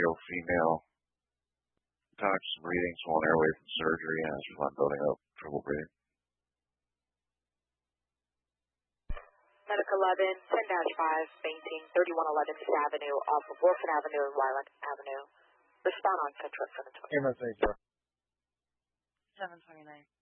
female. Talk some readings while on airway from surgery and has fun building up trouble breathing. Medic 11, 10-5, fainting, 3111 East Avenue off of Wilson Avenue and Lilac Avenue. Respond on Central 720. MSA, sir. 729.